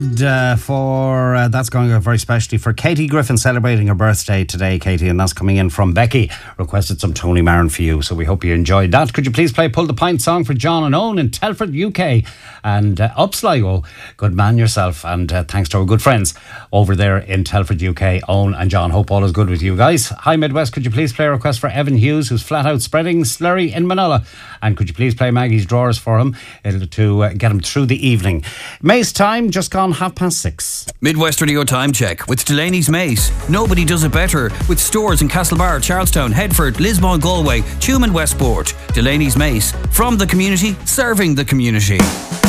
That's going out very specially for Katie Griffin, celebrating her birthday today, Katie, and that's coming in from Becky. Requested some Tony Marron for you, so we hope you enjoyed that. Could you please play Pull the Pint song for John and Owen in Telford, UK, and up Sligo. Good man yourself, and thanks to our good friends over there in Telford, UK, Owen and John. Hope all is good with you guys. Hi Midwest, could you please play a request for Evan Hughes, who's flat out spreading slurry in Manila, and could you please play Maggie's Drawers for him to get him through the evening. Mace time just gone 6:30. Midwest Radio Time Check with Delaney's Mace. Nobody does it better, with stores in Castlebar, Charlestown, Headford, Lismore, Galway, Tuam and Westport. Delaney's Mace, from the community, serving the community.